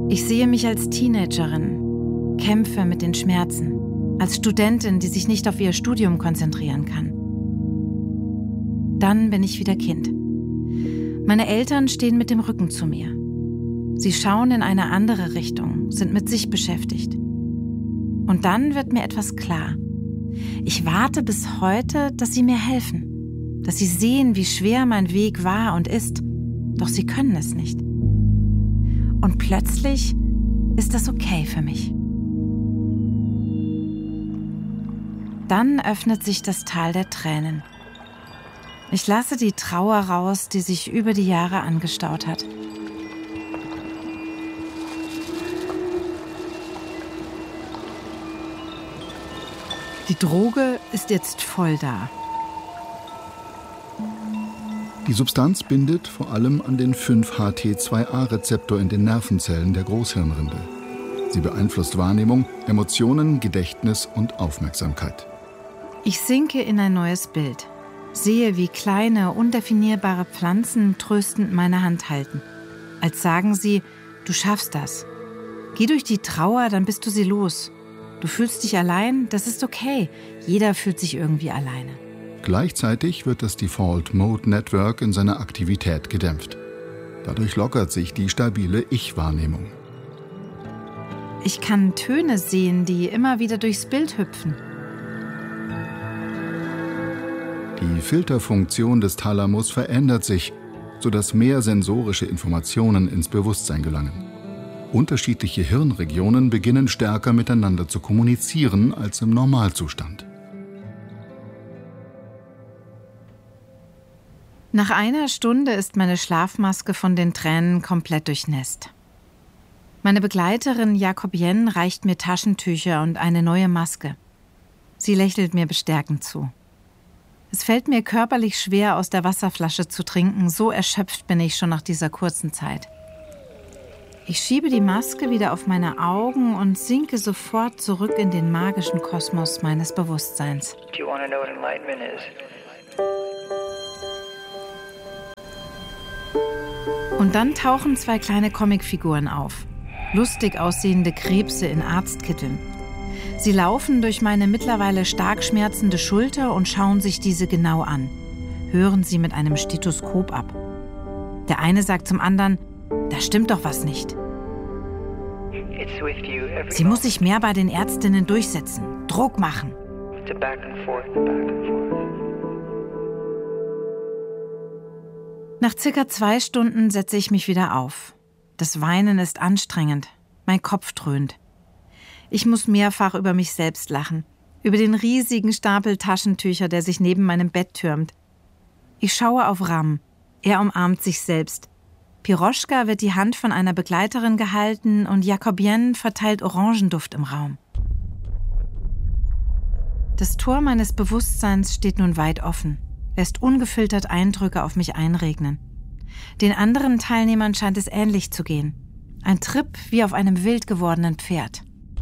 Ich sehe mich als Teenagerin, kämpfe mit den Schmerzen, als Studentin, die sich nicht auf ihr Studium konzentrieren kann. Dann bin ich wieder Kind. Meine Eltern stehen mit dem Rücken zu mir. Sie schauen in eine andere Richtung, sind mit sich beschäftigt. Und dann wird mir etwas klar. Ich warte bis heute, dass sie mir helfen, dass sie sehen, wie schwer mein Weg war und ist, doch sie können es nicht. Und plötzlich ist das okay für mich. Dann öffnet sich das Tal der Tränen. Ich lasse die Trauer raus, die sich über die Jahre angestaut hat. Die Droge ist jetzt voll da. Die Substanz bindet vor allem an den 5-HT2A-Rezeptor in den Nervenzellen der Großhirnrinde. Sie beeinflusst Wahrnehmung, Emotionen, Gedächtnis und Aufmerksamkeit. Ich sinke in ein neues Bild. Sehe, wie kleine, undefinierbare Pflanzen tröstend meine Hand halten. Als sagen sie, du schaffst das. Geh durch die Trauer, dann bist du sie los. Du fühlst dich allein, das ist okay. Jeder fühlt sich irgendwie alleine. Gleichzeitig wird das Default Mode Network in seiner Aktivität gedämpft. Dadurch lockert sich die stabile Ich-Wahrnehmung. Ich kann Töne sehen, die immer wieder durchs Bild hüpfen. Die Filterfunktion des Thalamus verändert sich, sodass mehr sensorische Informationen ins Bewusstsein gelangen. Unterschiedliche Hirnregionen beginnen stärker miteinander zu kommunizieren als im Normalzustand. Nach einer Stunde ist meine Schlafmaske von den Tränen komplett durchnässt. Meine Begleiterin Jacobienne reicht mir Taschentücher und eine neue Maske. Sie lächelt mir bestärkend zu. Es fällt mir körperlich schwer, aus der Wasserflasche zu trinken, so erschöpft bin ich schon nach dieser kurzen Zeit. Ich schiebe die Maske wieder auf meine Augen und sinke sofort zurück in den magischen Kosmos meines Bewusstseins. Do you want to know what enlightenment is? Und dann tauchen zwei kleine Comicfiguren auf. Lustig aussehende Krebse in Arztkitteln. Sie laufen durch meine mittlerweile stark schmerzende Schulter und schauen sich diese genau an. Hören sie mit einem Stethoskop ab. Der eine sagt zum anderen, da stimmt doch was nicht. Sie muss sich mehr bei den Ärztinnen durchsetzen, Druck machen. Nach circa 2 Stunden setze ich mich wieder auf. Das Weinen ist anstrengend. Mein Kopf dröhnt. Ich muss mehrfach über mich selbst lachen. Über den riesigen Stapel Taschentücher, der sich neben meinem Bett türmt. Ich schaue auf Ram. Er umarmt sich selbst. Piroschka wird die Hand von einer Begleiterin gehalten und Jacobienne verteilt Orangenduft im Raum. Das Tor meines Bewusstseins steht nun weit offen, lässt ungefiltert Eindrücke auf mich einregnen. Den anderen Teilnehmern scheint es ähnlich zu gehen. Ein Trip wie auf einem wild gewordenen Pferd.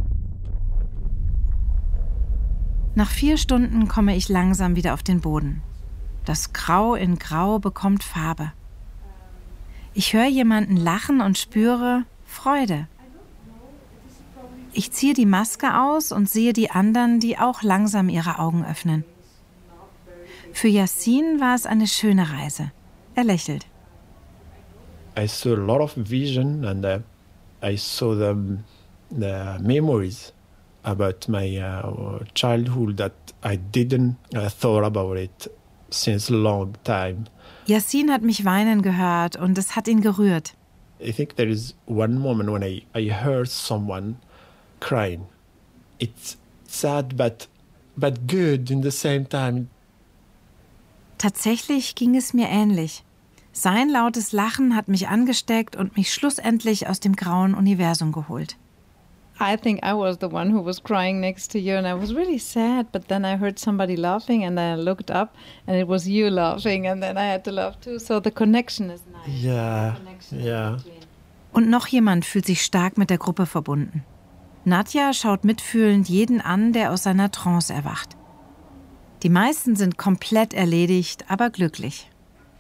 Nach 4 Stunden komme ich langsam wieder auf den Boden. Das Grau in Grau bekommt Farbe. Ich höre jemanden lachen und spüre Freude. Ich ziehe die Maske aus und sehe die anderen, die auch langsam ihre Augen öffnen. Für Yassin war es eine schöne Reise. Er lächelt. I saw a lot of vision and I saw the memories about my childhood that I didn't thought about it since a long time. Yassin hat mich weinen gehört und es hat ihn gerührt. I think there is one moment when I heard someone crying. It's sad but good in the same time. Tatsächlich ging es mir ähnlich. Sein lautes Lachen hat mich angesteckt und mich schlussendlich aus dem grauen Universum geholt. I think I was the one who was crying next to you and I was really sad, but then I heard somebody laughing and then I looked up and it was you laughing and then I had to laugh too. So the connection is nice. Yeah. Und noch jemand fühlt sich stark mit der Gruppe verbunden. Nadja schaut mitfühlend jeden an, der aus seiner Trance erwacht. Die meisten sind komplett erledigt, aber glücklich.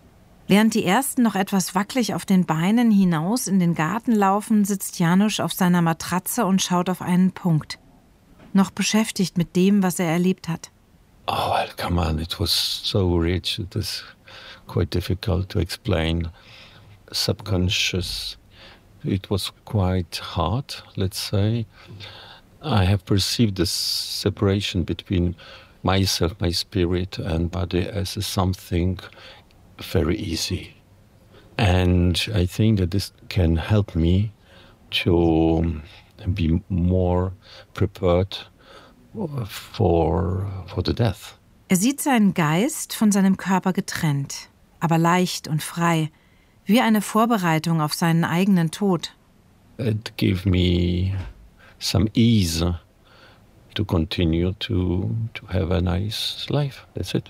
Während die ersten noch etwas wackelig auf den Beinen hinaus in den Garten laufen, sitzt Janusz auf seiner Matratze und schaut auf einen Punkt. Noch beschäftigt mit dem, was er erlebt hat. Oh, well, come on, it was so rich. It is quite difficult to explain. Subconscious, it was quite hard, let's say. I have perceived this separation between myself, my spirit and body as something very easy. And I think that this can help me to be more prepared for the death. Er sieht seinen Geist von seinem Körper getrennt, aber leicht und frei, wie eine Vorbereitung auf seinen eigenen Tod. It gave me some ease to continue to have a nice life. That's it.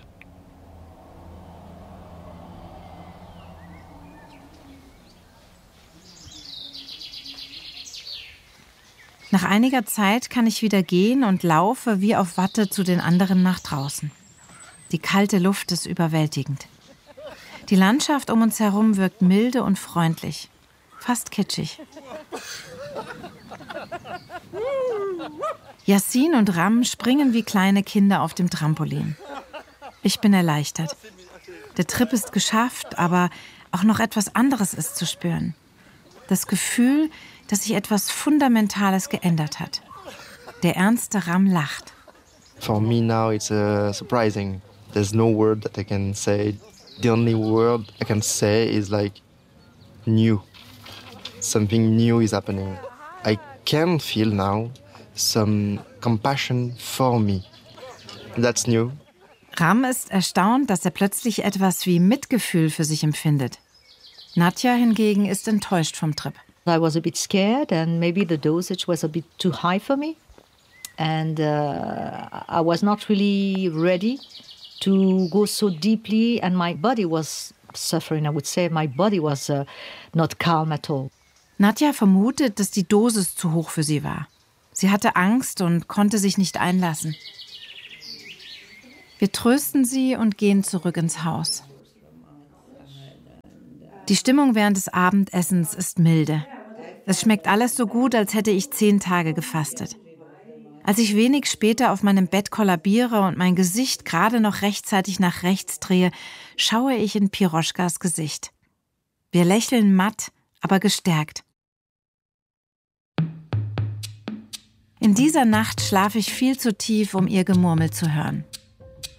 Nach einiger Zeit kann ich wieder gehen und laufe wie auf Watte zu den anderen nach draußen. Die kalte Luft ist überwältigend. Die Landschaft um uns herum wirkt milde und freundlich, fast kitschig. Yassin und Ram springen wie kleine Kinder auf dem Trampolin. Ich bin erleichtert. Der Trip ist geschafft, aber auch noch etwas anderes ist zu spüren. Das Gefühl, dass sich etwas Fundamentales geändert hat. Der ernste Ram lacht. For me now it's surprising. There's no word that I can say. The only word I can say is like new. Something new is happening. I can feel now some compassion for me. That's new. Ram ist erstaunt, dass er plötzlich etwas wie Mitgefühl für sich empfindet. Nadja hingegen ist enttäuscht vom Trip. I was a bit scared and maybe the dosage was a bit too high for me. And I was not really ready to go so deeply and my body was suffering. I would say my body was not calm at all. Nadja vermutet, dass die Dosis zu hoch für sie war. Sie hatte Angst und konnte sich nicht einlassen. Wir trösten sie und gehen zurück ins Haus. Die Stimmung während des Abendessens ist milde. Es schmeckt alles so gut, als hätte ich 10 Tage gefastet. Als ich wenig später auf meinem Bett kollabiere und mein Gesicht gerade noch rechtzeitig nach rechts drehe, schaue ich in Piroschkas Gesicht. Wir lächeln matt, aber gestärkt. In dieser Nacht schlafe ich viel zu tief, um ihr Gemurmel zu hören.